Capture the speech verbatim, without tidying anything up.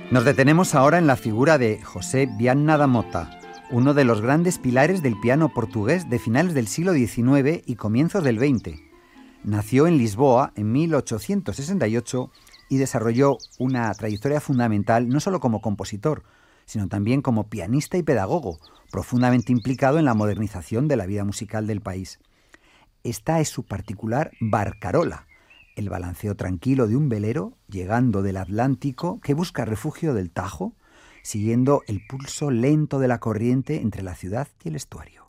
Nos detenemos ahora en la figura de José Viana da Mota, uno de los grandes pilares del piano portugués de finales del siglo diecinueve y comienzos del veinte. Nació en Lisboa en mil ochocientos sesenta y ocho y desarrolló una trayectoria fundamental no solo como compositor, sino también como pianista y pedagogo, profundamente implicado en la modernización de la vida musical del país. Esta es su particular barcarola, el balanceo tranquilo de un velero llegando del Atlántico que busca refugio del Tajo, siguiendo el pulso lento de la corriente entre la ciudad y el estuario.